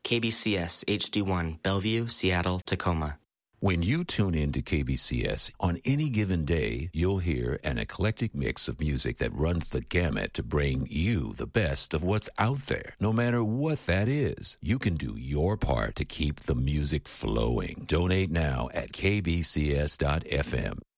KBCS HD1, Bellevue, Seattle, Tacoma. When you tune in to KBCS, on any given day, you'll hear an eclectic mix of music that runs the gamut to bring you the best of what's out there. No matter what that is, you can do your part to keep the music flowing. Donate now at kbcs.fm.